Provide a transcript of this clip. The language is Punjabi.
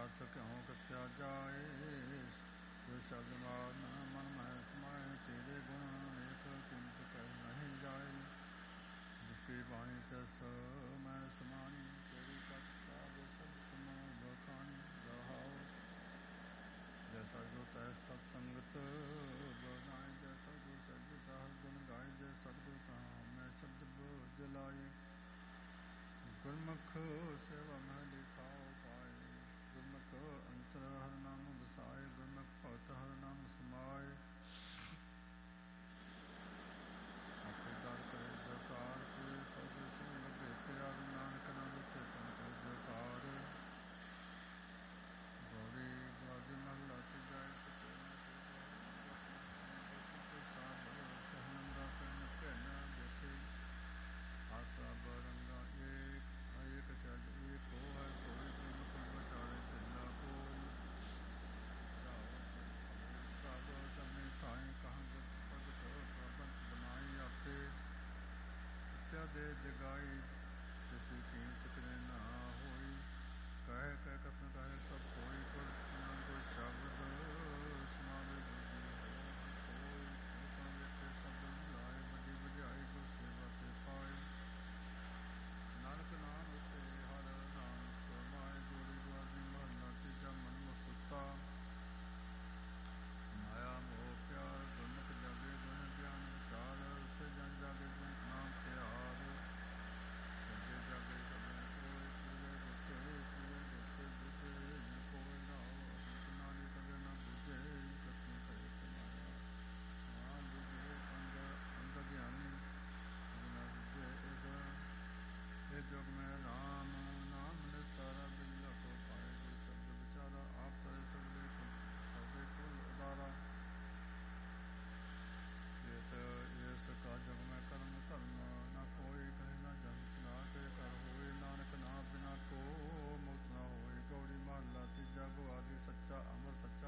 ਅਨਰਥ ਕਿਉਂ ਕਥਿਆ ਜਾਏ। ਜੋ ਸ਼ਬਦ ਮਾਨ ਮਨ ਮਹਿ ਸਮਾਏ। ਤੇਰੇ ਗੁਣ ਅਨੇਕ ਕੀਮਤ ਕਹਿ ਨਹੀਂ ਜਾਏ। ਜਿਸਕੀ ਬਾਣੀ ਤਿਸ ਮੈਂ ਸਮਾਣੀ। ਤੇਰੀ ਕਥਾ ਸਭ ਸਮੋ ਬਖਾਣੀ। ਰਹਾਉ ਜੈਸਾ ਜੋ ਤੈ ਸਤ ਸੰਗਤ ਬਨਾਏ। ਜੈਸਾ ਜੋ ਸਜ ਤਾਹ ਗੁਣ ਗਾਏ। ਜੈ ਸਬਦ ਤਾਹ ਮੈਂ ਸ਼ਬਦ ਬੋਝ ਲਾਏ। ਗੁਰਮੁਖ ਸੇਵਾ ਮੈਂ